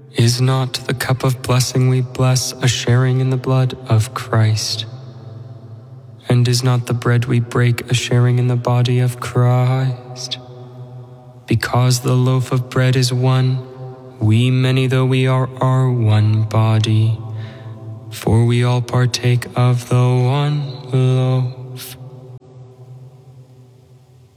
Is not the cup of blessing we bless a sharing in the blood of Christ? And is not the bread we break a sharing in the body of Christ? Because the loaf of bread is one, we many though we are one body, for we all partake of the one loaf.